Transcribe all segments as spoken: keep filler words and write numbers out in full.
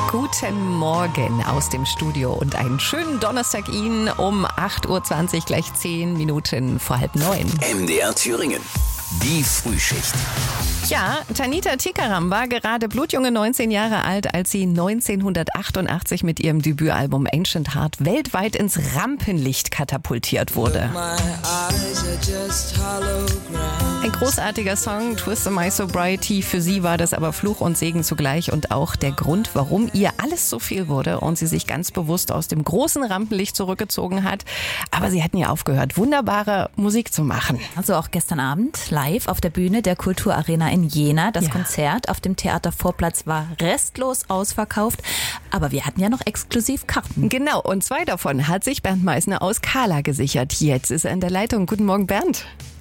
Guten Morgen aus dem Studio und einen schönen Donnerstag Ihnen um acht Uhr zwanzig, gleich zehn Minuten vor halb neun. M D R Thüringen, die Frühschicht. Ja, Tanita Tikaram war gerade blutjunge neunzehn Jahre alt, als sie neunzehnhundertachtundachtzig mit ihrem Debütalbum Ancient Heart weltweit ins Rampenlicht katapultiert wurde. Ein großartiger Song, Twist of My Sobriety. Für sie war das aber Fluch und Segen zugleich und auch der Grund, warum ihr alles so viel wurde und sie sich ganz bewusst aus dem großen Rampenlicht zurückgezogen hat. Aber sie hatten ja aufgehört, wunderbare Musik zu machen. Also auch gestern Abend live auf der Bühne der Kulturarena in Jena. Das ja. Konzert auf dem Theatervorplatz war restlos ausverkauft, aber wir hatten ja noch exklusiv Karten. Genau, und zwei davon hat sich Bernd Meissner aus Kala gesichert. Jetzt ist er in der Leitung. Guten Morgen, Bernd.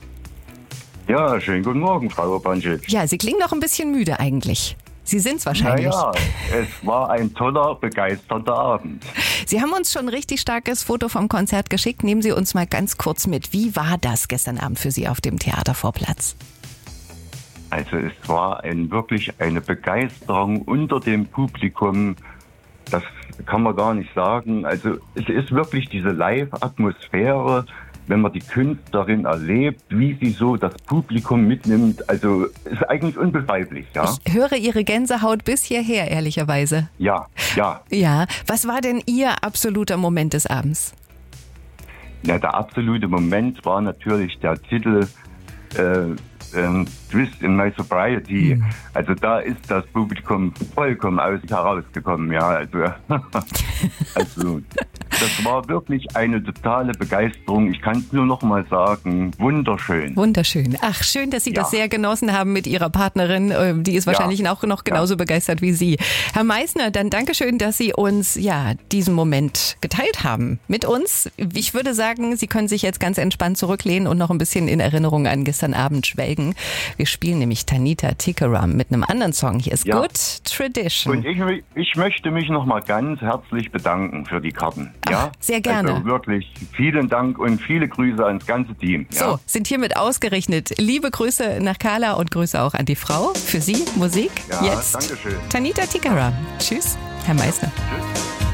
Ja, schönen guten Morgen, Frau Urbanczyk. Ja, Sie klingen noch ein bisschen müde eigentlich. Sie sind es wahrscheinlich. Naja, es war ein toller, begeisterter Abend. Sie haben uns schon ein richtig starkes Foto vom Konzert geschickt. Nehmen Sie uns mal ganz kurz mit. Wie war das gestern Abend für Sie auf dem Theatervorplatz? Also es war ein, wirklich eine Begeisterung unter dem Publikum. Das kann man gar nicht sagen. Also es ist wirklich diese Live-Atmosphäre, wenn man die Künstlerin erlebt, wie sie so das Publikum mitnimmt. Also ist eigentlich unbeschreiblich, ja. Ich höre Ihre Gänsehaut bis hierher, ehrlicherweise. Ja, ja. Ja, was war denn Ihr absoluter Moment des Abends? Ja, der absolute Moment war natürlich der Titel äh, ähm, Twist in My Sobriety. Mhm. Also da ist das Publikum vollkommen aus sich herausgekommen, ja. Also, also das war wirklich eine totale Begeisterung. Ich kann es nur noch mal sagen, wunderschön. Wunderschön. Ach, schön, dass Sie ja. das sehr genossen haben mit Ihrer Partnerin. Die ist wahrscheinlich ja. auch noch genauso ja. begeistert wie Sie. Herr Meissner, dann Dankeschön, dass Sie uns ja diesen Moment geteilt haben mit uns. Ich würde sagen, Sie können sich jetzt ganz entspannt zurücklehnen und noch ein bisschen in Erinnerung an gestern Abend schwelgen. Wir spielen nämlich Tanita Tikaram mit einem anderen Song. Hier ist ja. Good Tradition. Und ich, ich möchte mich noch mal ganz herzlich bedanken für die Karten. Ja? Ach, sehr gerne. Also wirklich vielen Dank und viele Grüße ans ganze Team. Ja? So, sind hiermit ausgerechnet. Liebe Grüße nach Kala und Grüße auch an die Frau. Für Sie Musik ja, jetzt. Dankeschön. Tanita Tikaram. Tschüss, Herr Meissner. Ja, tschüss.